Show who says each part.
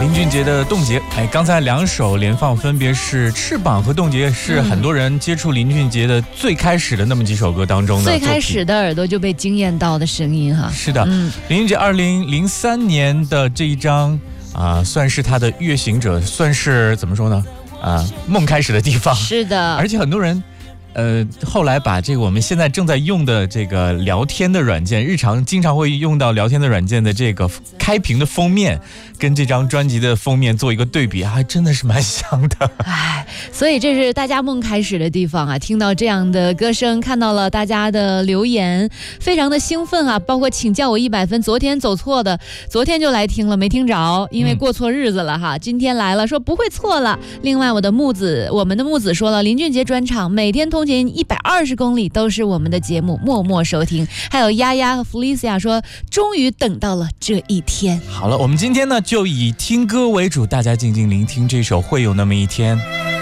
Speaker 1: 林俊杰的《冻结》。刚才2首连放，分别是《翅膀》和《冻结》，是很多人接触林俊杰的最开始的那么几首歌当中的
Speaker 2: 最开始的耳朵就被惊艳到的声音哈。
Speaker 1: 是的，林俊杰2003年的这一张算是他的《月行者》，算是怎么说呢？梦开始的地方。
Speaker 2: 是的，
Speaker 1: 而且很多人。后来把这个我们现在正在用的这个聊天的软件，日常经常会用到聊天的软件的这个开屏的封面，跟这张专辑的封面做一个对比，还真的是蛮像的。
Speaker 2: 所以这是大家梦开始的地方啊！听到这样的歌声，看到了大家的留言，非常的兴奋啊！包括请叫我100分，昨天走错的，昨天就来听了没听着，因为过错日子了哈。今天来了，说不会错了。另外我们的木子说了，林俊杰专场每天通勤120公里都是我们的节目，默默收听。还有丫丫和 Felicia 说，终于等到了这一天。
Speaker 1: 好了，我们今天呢就以听歌为主，大家静静聆听这首《会有那么一天》。